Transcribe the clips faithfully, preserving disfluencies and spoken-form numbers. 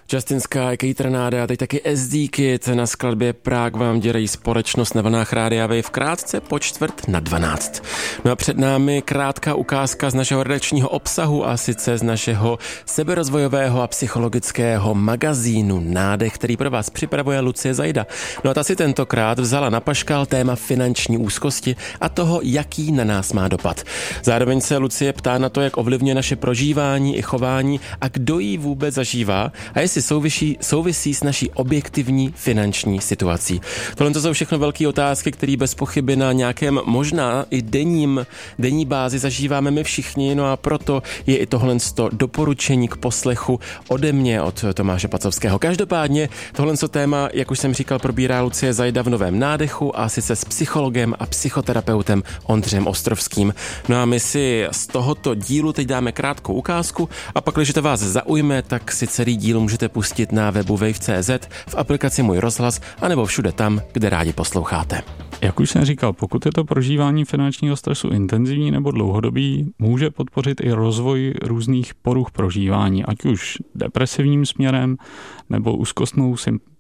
Justin Sky, Kate Renada a teď taky S D Kid na skladbě Prague vám dělají společnost na vlnách Rádia Wave krátce po čtvrt na dvanáct. No a před námi krátká ukázka z našeho redakčního obsahu a sice z našeho seberozvojového a psychologického magazínu Nádech, který pro vás připravuje Lucie Zajda. No a ta si tentokrát vzala na paškal téma finanční úzkosti a toho, jaký na nás má dopad. Zároveň se Lucie ptá na to, jak ovlivňuje naše prožívání i chování a kdo jí vůbec zažívá a jestli souvisí, souvisí s naší objektivní finanční situací. Tohle to jsou všechno velké otázky, které bez pochyby na nějakém možná i denním, denní bázi zažíváme my všichni, no a proto je i tohle doporučení k poslechu ode mě, od Tomáše Pacovského. Každopádně tohle téma, jak už jsem říkal, probírá Lucie Zajda v Novém nádechu a sice s psychologem a psychoterapeutem Ondřejem Ostrovským. No a my si z tohoto dílu teď dáme krátkou ukázku a pak, když to vás zaujme, tak si celý díl můžete pustit na webu wave tečka cé zet, v aplikaci Můj rozhlas, anebo všude tam, kde rádi posloucháte. Jak už jsem říkal, pokud je to prožívání finančního stresu intenzivní nebo dlouhodobý, může podpořit i rozvoj různých poruch prožívání, ať už depresivním směrem nebo úzkostnou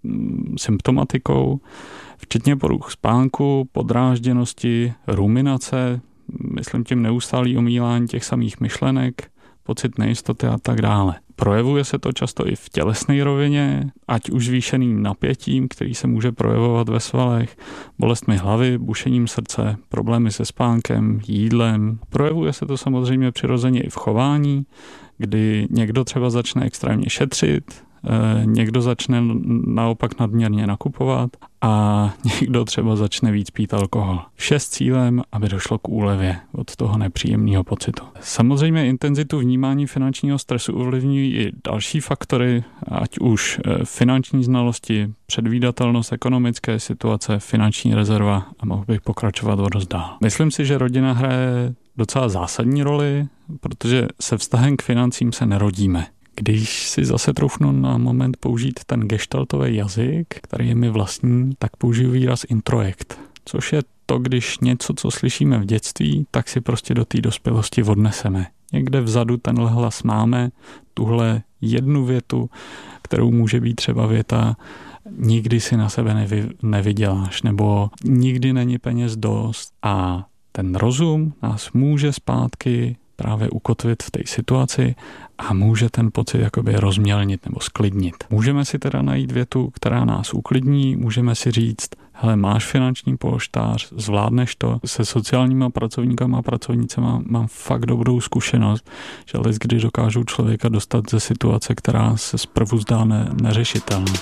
symptomatikou, včetně poruch spánku, podrážděnosti, ruminace, myslím tím neustálý omílání těch samých myšlenek, pocit nejistoty a tak dále. Projevuje se to často i v tělesné rovině, ať už zvýšeným napětím, který se může projevovat ve svalech, bolestmi hlavy, bušením srdce, problémy se spánkem, jídlem. Projevuje se to samozřejmě přirozeně i v chování, kdy někdo třeba začne extrémně šetřit, někdo začne naopak nadměrně nakupovat a někdo třeba začne víc pít alkohol. Vše s cílem, aby došlo k úlevě od toho nepříjemného pocitu. Samozřejmě intenzitu vnímání finančního stresu ovlivňují i další faktory, ať už finanční znalosti, předvídatelnost ekonomické situace, finanční rezerva a mohl bych pokračovat o dost dál. Myslím si, že rodina hraje docela zásadní roli, protože se vztahem k financím se nerodíme. Když si zase troufnu na moment použít ten gestaltový jazyk, který je mi vlastní, tak použiju výraz introjekt, což je to, když něco, co slyšíme v dětství, tak si prostě do té dospělosti odneseme. Někde vzadu tenhle hlas máme, tuhle jednu větu, kterou může být třeba věta nikdy si na sebe nevy, nevyděláš, nebo nikdy není peněz dost a ten rozum nás může zpátky právě ukotvit v té situaci a může ten pocit jakoby rozmělnit nebo sklidnit. Můžeme si teda najít větu, která nás uklidní, můžeme si říct, hele, máš finanční polštář, zvládneš to. Se sociálníma pracovníkama a pracovnicema mám fakt dobrou zkušenost, že leckdy dokážou člověka dostat ze situace, která se zprvu zdá ne- neřešitelná.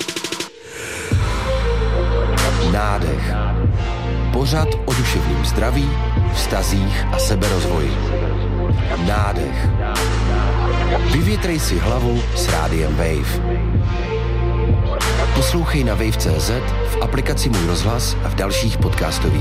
Nádech. Pořad o duševním zdraví, vztazích a seberozvoji. Nádech. Vyvětrej si hlavu s Rádiem Wave. Poslouchej na wave tečka cé zet, v aplikaci Můj rozhlas a v dalších podcastových